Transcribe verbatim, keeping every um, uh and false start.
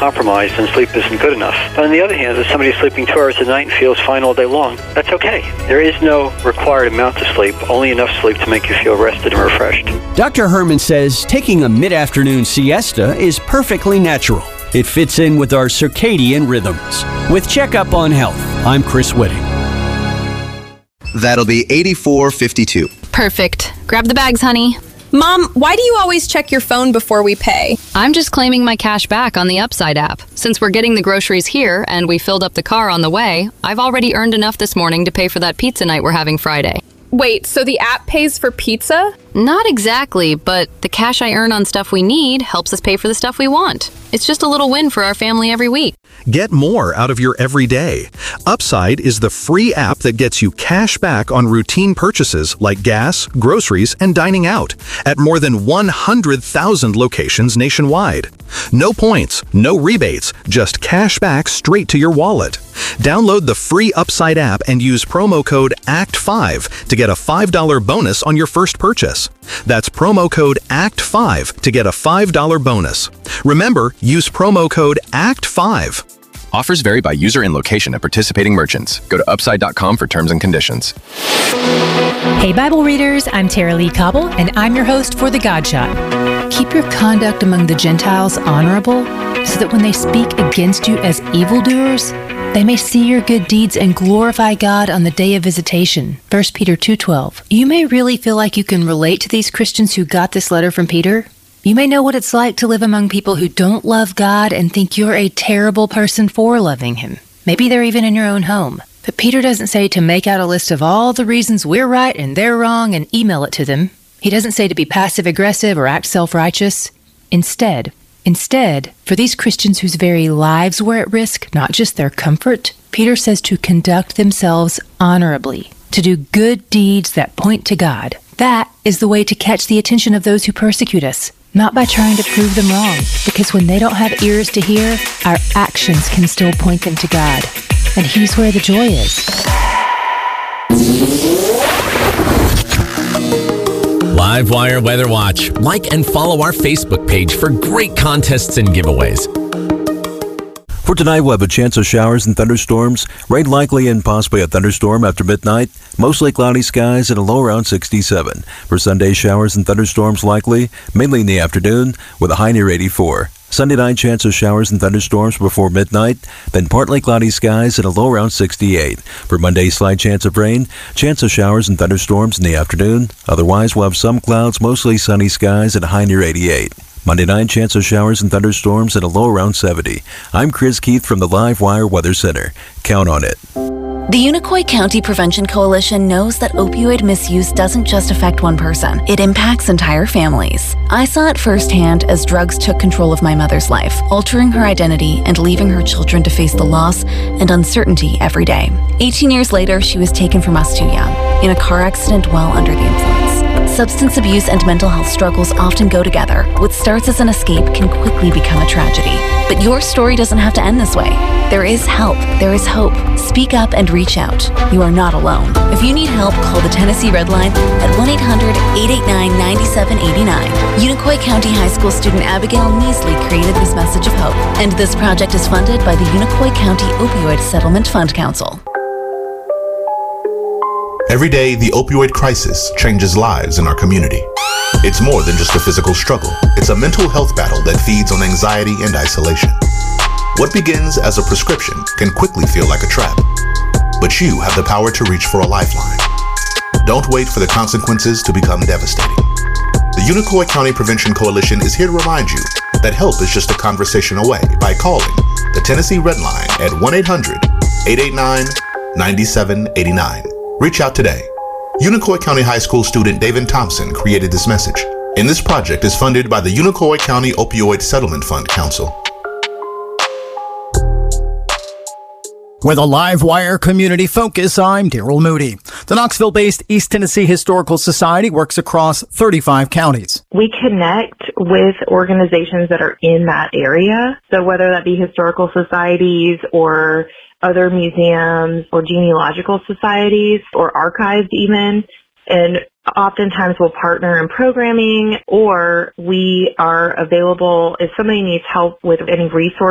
compromised and sleep isn't good enough. But on the other hand, if somebody's sleeping two hours a night and feels fine all day long, that's okay. There is no required amount of sleep, only enough sleep to make you feel rested and refreshed. Doctor Herman says taking a mid-afternoon siesta is perfectly natural. It fits in with our circadian rhythms. With Checkup on Health, I'm Chris Whitting. That'll be eighty-four fifty-two. Perfect. Grab the bags, honey. Mom, why do you always check your phone before we pay? I'm just claiming my cash back on the Upside app. Since we're getting the groceries here and we filled up the car on the way, I've already earned enough this morning to pay for that pizza night we're having Friday. Wait, so the app pays for pizza? Not exactly, but the cash I earn on stuff we need helps us pay for the stuff we want. It's just a little win for our family every week. Get more out of your everyday. Upside is the free app that gets you cash back on routine purchases like gas, groceries, and dining out at more than one hundred thousand locations nationwide. No points, no rebates, just cash back straight to your wallet. Download the free Upside app and use promo code A C T five to get a five dollar bonus on your first purchase. That's promo code A C T five to get a five dollar bonus. Remember, use promo code A C T five. Offers vary by user and location at participating merchants. Go to upside dot com for terms and conditions. Hey Bible readers, I'm Tara Lee Cobble, and I'm your host for The God Shot. Keep your conduct among the Gentiles honorable, so that when they speak against you as evildoers, they may see your good deeds and glorify God on the day of visitation. First Peter two twelve. You may really feel like you can relate to these Christians who got this letter from Peter. You may know what it's like to live among people who don't love God and think you're a terrible person for loving Him. Maybe they're even in your own home. But Peter doesn't say to make out a list of all the reasons we're right and they're wrong and email it to them. He doesn't say to be passive-aggressive or act self-righteous. Instead, instead, for these Christians whose very lives were at risk, not just their comfort, Peter says to conduct themselves honorably, to do good deeds that point to God. That is the way to catch the attention of those who persecute us. Not by trying to prove them wrong, because when they don't have ears to hear, our actions can still point them to God. And He's where the joy is. Livewire Weather Watch. Like and follow our Facebook page for great contests and giveaways. For tonight, we'll have a chance of showers and thunderstorms. Rain likely and possibly a thunderstorm after midnight. Mostly cloudy skies and a low around sixty-seven. For Sunday, showers and thunderstorms likely, mainly in the afternoon, with a high near eighty-four. Sunday night, chance of showers and thunderstorms before midnight, then partly cloudy skies and a low around sixty-eight. For Monday, slight chance of rain, chance of showers and thunderstorms in the afternoon. Otherwise, we'll have some clouds, mostly sunny skies and a high near eighty-eight. Monday night, chance of showers and thunderstorms at a low around seventy. I'm Chris Keith from the Livewire Weather Center. Count on it. The Unicoi County Prevention Coalition knows that opioid misuse doesn't just affect one person. It impacts entire families. I saw it firsthand as drugs took control of my mother's life, altering her identity and leaving her children to face the loss and uncertainty every day. eighteen years later, she was taken from us too young, in a car accident while under the influence. Substance abuse and mental health struggles often go together. What starts as an escape can quickly become a tragedy. But your story doesn't have to end this way. There is help. There is hope. Speak up and reach out. You are not alone. If you need help, call the Tennessee Red Line at one eight hundred, eight eight nine, nine seven eight nine. Unicoi County High School student Abigail Measley created this message of hope. And this project is funded by the Unicoi County Opioid Settlement Fund Council. Every day, the opioid crisis changes lives in our community. It's more than just a physical struggle. It's a mental health battle that feeds on anxiety and isolation. What begins as a prescription can quickly feel like a trap, but you have the power to reach for a lifeline. Don't wait for the consequences to become devastating. The Unicoi County Prevention Coalition is here to remind you that help is just a conversation away by calling the Tennessee Red Line at one eight hundred, eight eight nine, nine seven eight nine. Reach out today. Unicoi County High School student David Thompson created this message, and this project is funded by the Unicoi County Opioid Settlement Fund Council. With a Livewire community focus, I'm Daryl Moody. The Knoxville-based East Tennessee Historical Society works across thirty-five counties. We connect with organizations that are in that area. So whether that be historical societies or other museums or genealogical societies or archives even, and oftentimes we'll partner in programming, or we are available if somebody needs help with any resources